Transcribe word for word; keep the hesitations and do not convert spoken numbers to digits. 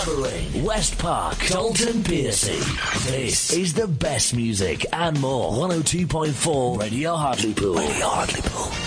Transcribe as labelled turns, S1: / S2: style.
S1: Havering, West Park, Dalton Piercy. This is the best music and more. one oh two point four Radio Hartlepool. Radio Hartlepool.